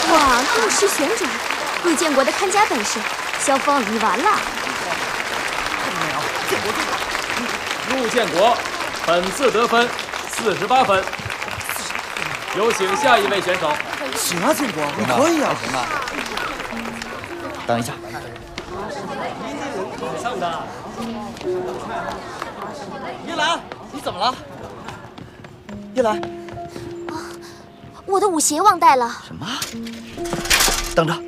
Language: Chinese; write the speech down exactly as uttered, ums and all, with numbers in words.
哇，定时旋转，陆建国的看家本事，萧峰你完了。 看到没有，建国最好。 陆建国本次得分四十八分，有请下一位选手。 行啊，建国，你可以啊。 行吧。等一下。 上的。 叶兰，你怎么了？叶兰， 我的舞鞋忘带了。 什么？等着。